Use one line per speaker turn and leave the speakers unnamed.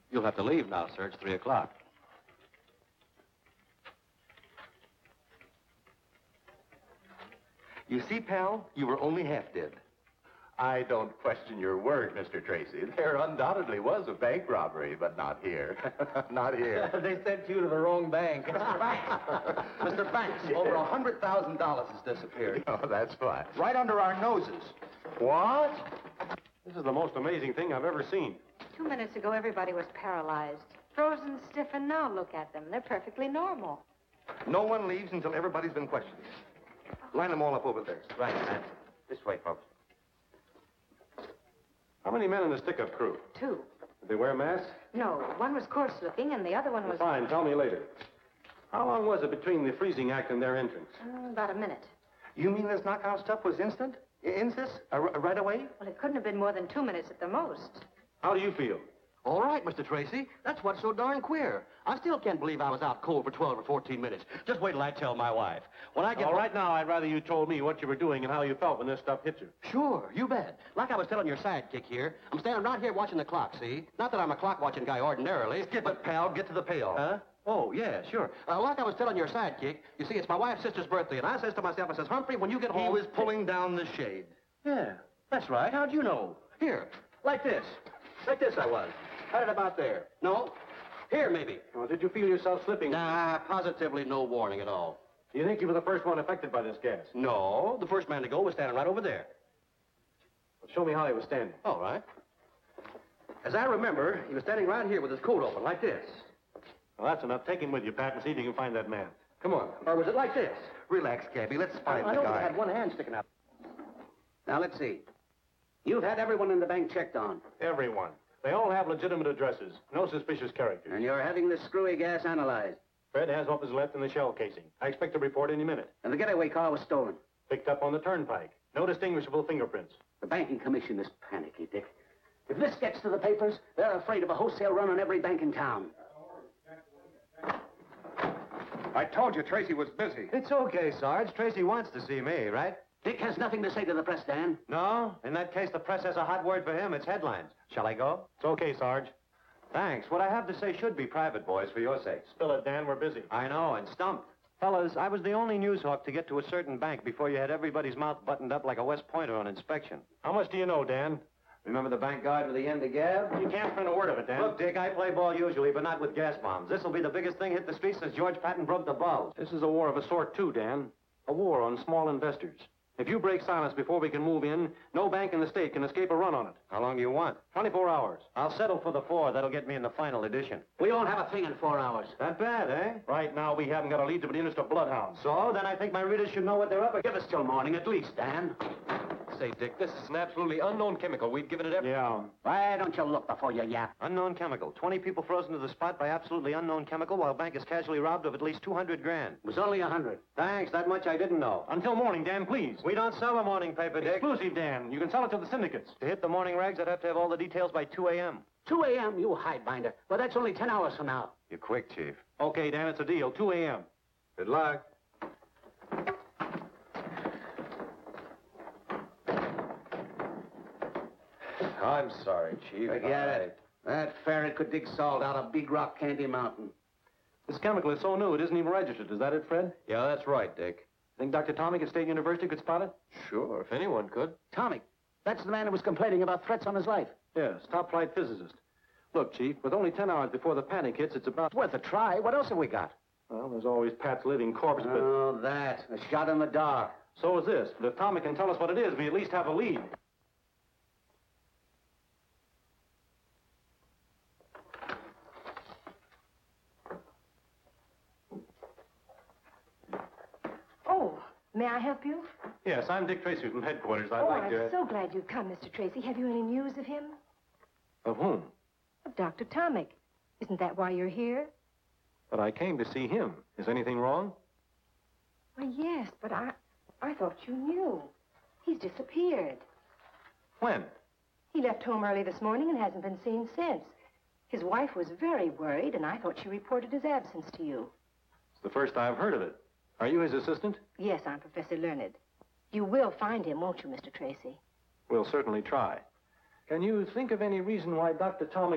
You'll have to leave now, sir. It's 3 o'clock.
You see, pal, you were only half dead.
I don't question your word, Mr. Tracy. There undoubtedly was a bank robbery, but not here. Not here.
They sent you to the wrong bank. Mr. Banks. Mr. Banks, over $100,000 has disappeared.
Oh, that's fine.
Right under our noses.
What?
This is the most amazing thing I've ever seen.
2 minutes ago, everybody was paralyzed. Frozen stiff, and now look at them. They're perfectly normal.
No one leaves until everybody's been questioned. Line them all up over there.
Right, man. This way, folks.
How many men in the stick-up crew?
2.
Did they wear masks?
No, one was coarse-looking, and the other one was...
Fine, tell me later. How long was it between the freezing act and their entrance?
About a minute.
You mean this knockout stuff was instant? Right away?
Well, it couldn't have been more than 2 minutes at the most.
How do you feel?
All right, Mr. Tracy. That's what's so darn queer. I still can't believe I was out cold for 12 or 14 minutes. Just wait till I tell my wife. When I get...
All right, now, I'd rather you told me what you were doing and how you felt when this stuff hit you.
Sure, you bet. Like I was telling your sidekick here, I'm standing right here watching the clock, see? Not that I'm a clock-watching guy ordinarily.
Skip it, pal. Get to the payoff.
Huh? Oh, yeah, sure. Like I was telling your sidekick, you see, it's my wife's sister's birthday, and I says to myself, I says, Humphrey, when you get home...
He was pulling down the shade.
Yeah, that's right. How'd you know? Here, like this. Like this I was. Had it about there. No? Here, maybe.
Well, did you feel yourself slipping?
Nah, positively no warning at all.
Do you think you were the first one affected by this gas?
No, the first man to go was standing right over there.
Well, show me how he was standing.
All right. As I remember, he was standing right here with his coat open, like this.
Well, that's enough. Take him with you, Pat, and see if you can find that man.
Come on. Or was it like this?
Relax, Cabby. Let's find
I
the
know
guy.
he had one hand sticking out. Now, let's see. You've had everyone in the bank checked on.
Everyone. They all have legitimate addresses. No suspicious characters.
And you're having this screwy gas analyzed.
Fred has what was left in the shell casing. I expect a report any minute.
And the getaway car was stolen.
Picked up on the turnpike. No distinguishable fingerprints.
The banking commission is panicky, Dick. If this gets to the papers, they're afraid of a wholesale run on every bank in town.
I told you Tracy was busy.
It's okay, Sarge. Tracy wants to see me, right?
Dick has nothing to say to the press, Dan.
No? In that case, the press has a hot word for him. It's headlines. Shall I go?
It's okay, Sarge.
Thanks. What I have to say should be private, boys, for your sakes.
Spill it, Dan. We're busy.
I know, and stumped. Fellas, I was the only news hawk to get to a certain bank before you had everybody's mouth buttoned up like a West Pointer on inspection.
How much do you know, Dan?
Remember the bank guard with the end of gab?
You can't print a word of it, Dan.
Look, Dick, I play ball usually, but not with gas bombs. This'll be the biggest thing hit the streets since George Patton broke the bulb.
This is a war of a sort, too, Dan. A war on small investors. If you break silence before we can move in, no bank in the state can escape a run on it.
How long do you want?
24 hours.
I'll settle for the 4. That'll get me in the final edition.
We won't have a thing in 4 hours.
That bad, eh?
Right now, we haven't got a lead to the interest of bloodhounds.
So, then I think my readers should know what they're up against.
Give us till morning at least, Dan.
Say, Dick, this is an absolutely unknown chemical. We've given it every...
Yeah.
Why don't you look before you yap?
Unknown chemical. 20 people frozen to the spot by absolutely unknown chemical while bank is casually robbed of at least 200 grand.
It was only 100.
Thanks, that much I didn't know.
Until morning, Dan, please.
We don't sell a morning paper, Dick.
Exclusive, Dan. You can sell it to the syndicates.
To hit the morning rags, I'd have to have all the details by 2 a.m.
2 a.m., you highbinder. Well, that's only 10 hours from now.
You're quick, Chief.
Okay, Dan, it's a deal. 2 a.m.
Good luck.
I'm sorry, Chief.
Forget it. That ferret could dig salt out of Big Rock Candy Mountain.
This chemical is so new, it isn't even registered. Is that it, Fred?
Yeah, that's right, Dick.
Think Dr. Tomic at State University could spot it?
Sure, if anyone could.
Tommy, that's the man who was complaining about threats on his life.
Yes, top-flight physicist. Look, Chief, with only 10 hours before the panic hits, it's about...
It's worth a try. What else have we got?
Well, there's always Pat's living corpse, but...
Oh, that. A shot in the dark.
So is this. But if Tomic can tell us what it is, we at least have a lead.
Oh, may I help you?
Yes, I'm Dick Tracy from headquarters. I'd
Oh,
like
I'm
to...
so glad you've come, Mr. Tracy. Have you any news of him?
Of whom?
Of Dr. Tomic. Isn't that why you're here?
But I came to see him. Is anything wrong?
Well, yes, but I thought you knew. He's disappeared.
When?
He left home early this morning and hasn't been seen since. His wife was very worried, and I thought she reported his absence to you.
It's the first I've heard of it. Are you his assistant?
Yes, I'm Professor Learned. You will find him, won't you, Mr. Tracy?
We'll certainly try. Can you think of any reason why Dr. Tomic